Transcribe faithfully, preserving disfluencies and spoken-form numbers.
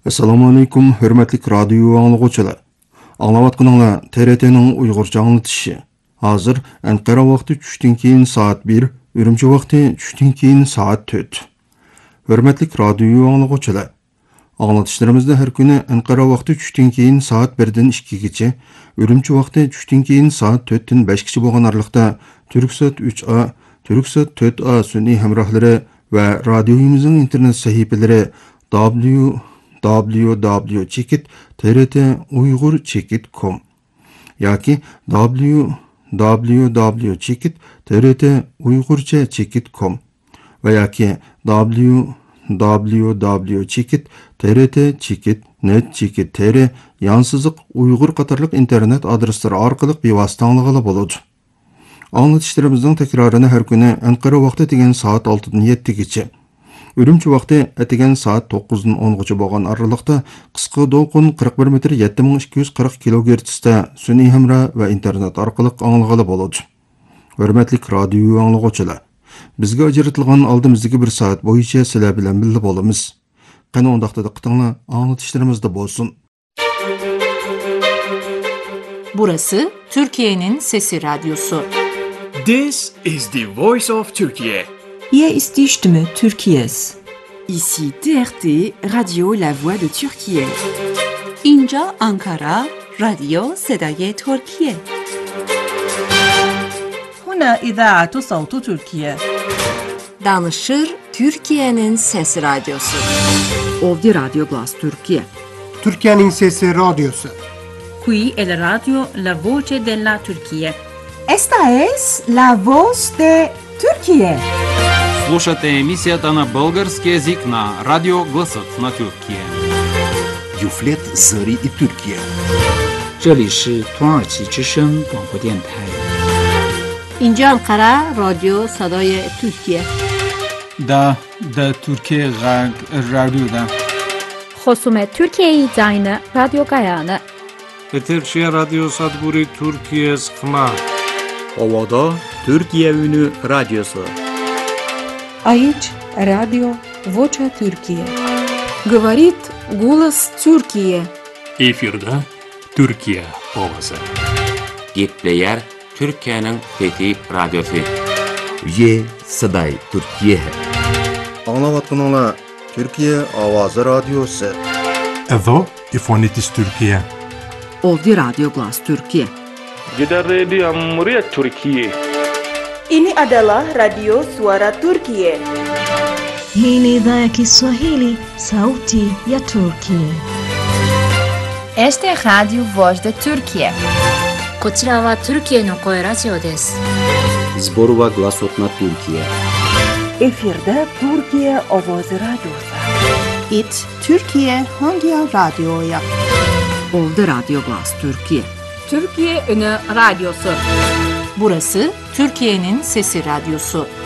Assalamu alaikum, hürmetlik radyo anlıqçılar. Anlavatqınыңlar T R T'nin Uygurca anlatışı. Hazır Ankara vaqti tushdan keyin saat bir, Ürümçi vaqti tushdan keyin saat dört. Hürmetlik radyo anlıqçılar. Anlatışlarımızda her günü Ankara vaqti tushdan keyin saat birdan ikkigacha, Ürümçi vaqti tushdan keyin saat dörtdan beshgacha bo'lgan aralıqda Türksat üç A, Türksat dört A sun'iy hamrohlari ve radyomuzun internet sahifeleri w w w chekit t r t uyghur chekit nokta com yoki w w w chekit t r t uyg'urcha chekit nokta com va yoki w w w chekit t r t chekit net chekit tr yansızıq uyg'ur qatorliq internet adreslari orqali bevosita anglag'ili bo'ladi. Anlatışlarımızın tekrarını her günü Ankara vaqti degan saat altıdan yettigacha, Ürümçi vaqti etigen saat to'qqizdan o'ngacha bo'lgan aralıqda qisqa do'lqin qirq bir metr yetti ming ikki yuz qirq kilogertzda sun'iy hamra va internet orqali anglag'ili bo'ladi. Hurmatli radio anglag'uvchilar, bizga ajratilgan oldimizdagi bir saat bo'yicha sizlar bilan birga bo'lamiz. Qani undaqda diqqatinglar anlatışlarımızda bo'lsin. Burası Türkiye'nin Sesi Radyosu. This is the voice of Turkey. Hier ist die Stimme Türkiye's. Ici T R T, Radio La Voix de Türkiye. İnca Ankara, Radio Sedaye Türkiye. هنا إذاعة صوت تركيا. Danışır Türkiye'nin Sesi Radyosu. Ovdje Radio Glas Türkiye. Türkiye'nin Sesi Radyosu. Qui è la radio La Voce della Turchia. Esta es la voz de Türkiye. Слушате емисията на български език на Радио Гласът на Türkiye. Юфлет Зари и Türkiye. 这里是土耳其之声广播电台。 اینجا انقره رادیو صدای ترکیه. دا دا Türkiye غرب رادیو دا. خصوم ترکیه زاین رادیو گایانه. Eterşehir Radyo Sadburi Türkiye Sıkma. Ovada Türkiye Ünü Radyosu. Aici Radio Vocea Türkiye. Говорит голос Türkiye. Efirde Türkiye ovası. Gitleyer Türkiye'nin Fethi Radyosu. Ye Saday Türkiye. Anlavatqınыңlar Türkiye Avazı Radyosu. Edo İfonitis Türkiye. Ovdje Radio Glas Türkiye. Jeddah Radio Muryat Türkiye. Ini adalah Radio Suara Türkiye. Hii ni idhaa ya Kiswahili, sauti ya Turkiye. Este es Radio Voz de Türkiye. こちらはトルキエの声ラジオです。 Zborova Glasot na Türkiye. Efirde Türkiye Ovoz Radyosu. It Türkiye Hangi Radyo'ya? Ovdje Radio Glas Türkiye. Türkiye Ünü Radyosu. Burası Türkiye'nin Sesi Radyosu.